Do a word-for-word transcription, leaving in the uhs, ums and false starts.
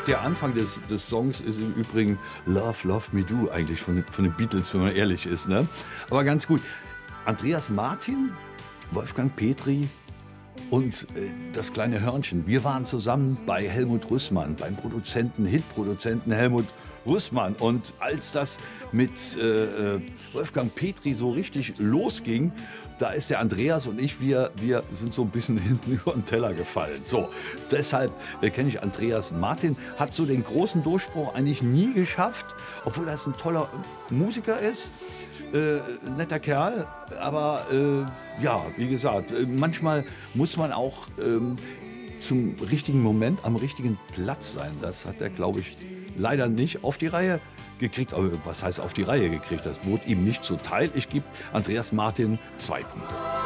Der Anfang des, des Songs ist im Übrigen Love, Love Me Do eigentlich von, von den Beatles, wenn man ehrlich ist. Ne? Aber ganz gut. Andreas Martin, Wolfgang Petri und äh, das kleine Hörnchen. Wir waren zusammen bei Helmut Rüssmann, beim Produzenten, Hitproduzenten Helmut Rüssmann. Und als das mit äh, Wolfgang Petri so richtig losging, da ist der Andreas und ich, wir, wir sind so ein bisschen hinten über den Teller gefallen. So, deshalb äh, kenne ich Andreas Martin, hat so den großen Durchbruch eigentlich nie geschafft, obwohl er ein toller Musiker ist. Äh, netter Kerl, aber äh, ja, wie gesagt, äh, manchmal muss man auch ähm, zum richtigen Moment am richtigen Platz sein. Das hat er, glaube ich, leider nicht auf die Reihe gekriegt. Aber was heißt auf die Reihe gekriegt? Das wurde ihm nicht zuteil. Ich gebe Andreas Martin zwei Punkte.